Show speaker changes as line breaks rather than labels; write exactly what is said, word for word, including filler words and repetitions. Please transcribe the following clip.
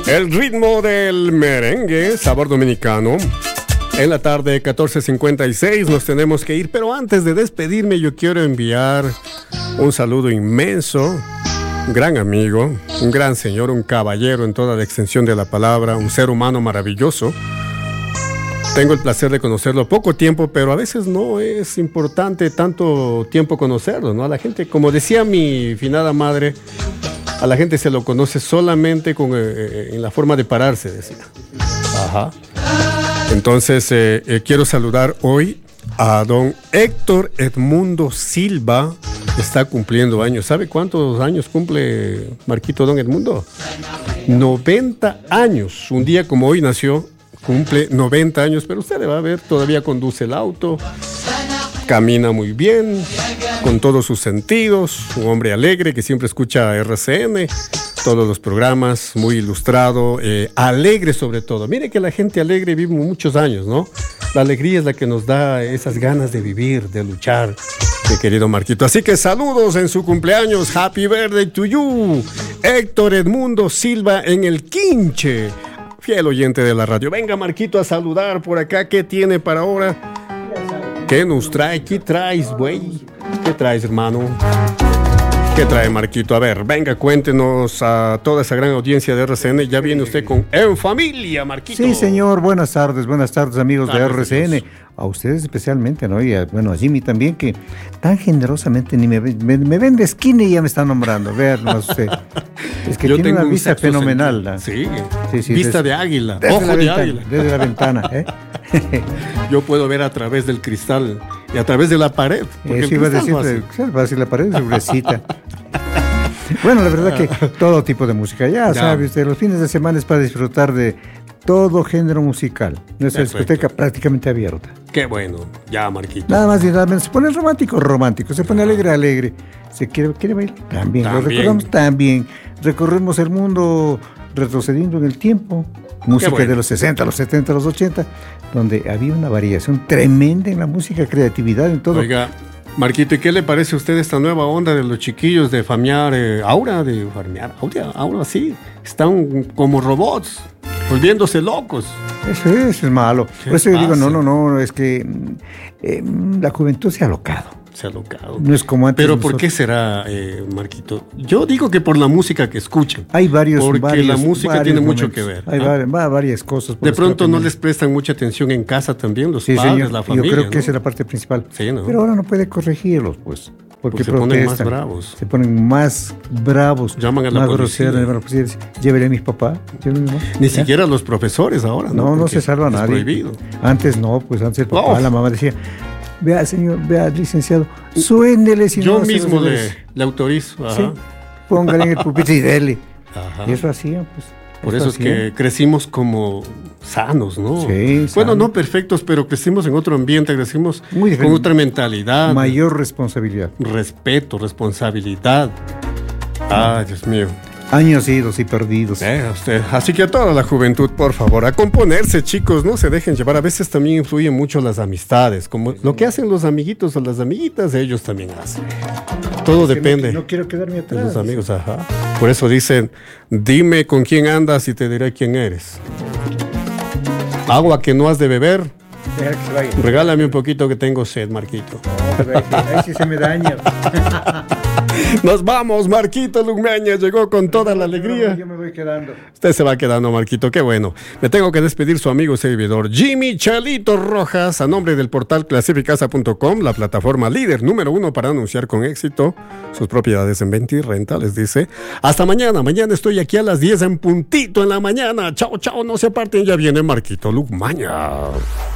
El ritmo del merengue, sabor dominicano. En la tarde, catorce cincuenta y seis, nos tenemos que ir. Pero antes de despedirme, yo quiero enviar un saludo inmenso. Un gran amigo, un gran señor, un caballero en toda la extensión de la palabra, un ser humano maravilloso. Tengo el placer de conocerlo poco tiempo, pero a veces no es importante tanto tiempo conocerlo, ¿no? A la gente, como decía mi finada madre, a la gente se lo conoce solamente con, eh, en la forma de pararse, decía. Ajá. Entonces, eh, eh, quiero saludar hoy a don Héctor Edmundo Silva. Está cumpliendo años. ¿Sabe cuántos años cumple Marquito don Edmundo? noventa años. Un día como hoy nació, cumple noventa años, pero usted le va a ver, todavía conduce el auto, camina muy bien, con todos sus sentidos, un hombre alegre que siempre escucha R C N, todos los programas, muy ilustrado, eh, alegre sobre todo. Mire que la gente alegre vive muchos años, ¿no? La alegría es la que nos da esas ganas de vivir, de luchar, mi querido Marquito. Así que saludos en su cumpleaños, happy birthday to you, Héctor Edmundo Silva en el Quinche, fiel oyente de la radio. Venga, Marquito, a saludar por acá. ¿Qué tiene para ahora? ¿Qué nos trae? ¿Qué traes, güey? ¿Qué traes, hermano? ¿Qué trae, Marquito? A ver, venga, cuéntenos a toda esa gran audiencia de R C N. Ya viene usted con En Familia, Marquito.
Sí, señor. Buenas tardes, buenas tardes, amigos de R C N. A ustedes especialmente, ¿no? Y a, bueno, a Jimmy también, que tan generosamente ni me, me, me ven de esquina y ya me está nombrando. Vean usted. Es que
Yo
tiene
tengo
una
un
vista fenomenal, ¿no?
Sí,
sí, sí,
vista
desde,
de águila,
desde
ojo
la
de
ventana,
águila.
Desde la ventana, ¿eh?
Yo puedo ver a través del cristal y a través de la pared.
Eso iba a decir, va a decir la pared es gruesita. Bueno, la verdad que todo tipo de música, ya, ya. sabe usted, los fines de semana es para disfrutar de todo género musical. Nuestra Perfecto. discoteca prácticamente abierta.
Qué bueno, ya, Marquito.
Nada más y nada menos. Se pone romántico, romántico. Se pone alegre, alegre. Se quiere, quiere bailar, también. también. Lo recordamos también. Recorremos el mundo retrocediendo en el tiempo. Música bueno. de los sesenta, los setenta, los ochenta, donde había una variación tremenda en la música, creatividad, en todo.
Oiga, Marquito, ¿y qué le parece a usted esta nueva onda de los chiquillos de farmear eh, aura, de farmear aura, aura, sí? Están como robots, volviéndose locos.
Eso es, eso es malo. Por eso yo digo, no, no, no, es que eh, la juventud se ha alocado.
Se ha alocado.
No es como antes.
Pero nosotros. ¿Por qué será, eh, Marquito? Yo digo que por la música que escuchan.
Hay varios
Porque
varios,
la música
varios
tiene
momentos.
mucho que ver.
Hay ¿ah? varias, varias cosas.
De pronto no les prestan mucha atención en casa también, los sí, padres, señor. La familia.
Yo creo que
¿no?
esa es la parte principal.
Sí, ¿no?
Pero ahora no puede corregirlos, pues. Porque
pues se
protestan,
ponen más bravos.
Se ponen más bravos.
Llaman a la
más
policía.
groseros. Llévele a mis papás.
Ni ¿ya? siquiera los profesores ahora, ¿no?
No, no se salva a nadie.
Prohibido.
Antes no, pues antes el papá, oh. la mamá decía, vea, señor, vea, licenciado, suénele si
Yo
no.
Yo mismo le, le autorizo. Ajá.
Sí, póngale en el pupitre y dele.
Ajá.
Y eso hacía, pues.
Por eso, eso es que crecimos como sanos, ¿no?
Sí,
bueno,
sano.
no perfectos, pero crecimos en otro ambiente, crecimos Muy con otra mentalidad.
Mayor responsabilidad.
Respeto, responsabilidad. Ah, Dios mío.
Años idos y perdidos.
Eh, usted. Así que a toda la juventud, por favor, a componerse, chicos, no se dejen llevar. A veces también influyen mucho las amistades, como lo que hacen los amiguitos o las amiguitas, ellos también hacen. Todo
es
depende.
Que no, no quiero quedarme atrás.
De los amigos, ajá. Por eso dicen, dime con quién andas y te diré quién eres. Agua que no has de beber.
Deja que se vaya.
Regálame un poquito que tengo sed, Marquito.
No, ahí sí se me daña.
Nos vamos, Marquito Lugmeña llegó con toda la alegría.
Yo me voy quedando.
Usted se va quedando, Marquito, qué bueno. Me tengo que despedir su amigo servidor Jimmy Chalito Rojas, a nombre del portal clasificasa punto com, la plataforma líder número uno para anunciar con éxito sus propiedades en venta y renta, les dice. Hasta mañana, mañana estoy aquí a las diez en puntito en la mañana. Chao, chao, no se aparten, ya viene Marquito Lugmeña.